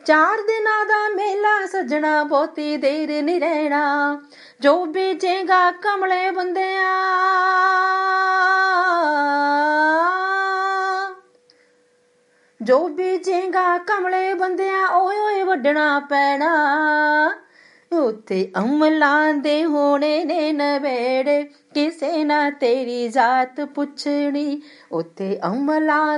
4 ਦਿਨਾਂ ਦਾ ਮੇਲਾ ਸੱਜਣਾ ਬਹੁਤੀ ਦੇਰ ਨੀ ਰਹਿਣਾ। ਜੋ ਬੀਜੇਗਾ ਕਮਲੇ ਬੰਦਿਆ, ਜੋ ਬੀਜੇਗਾ ਕਮਲੇ ਬੰਦਿਆ, ਓਏ ਓਏ ਵੱਢਣਾ ਪੈਣਾ। ਉੱਥੇ ਅਮਲਾਂ ਦੇ ਹੋਣੇ ਨੇ ਨਵੇੜੇ, ਕਿਸੇ ਨਾ ਤੇਰੀ ਜਾਤ ਪੁੱਛਣੀ। ਉੱਥੇ ਅਮਲਾਂ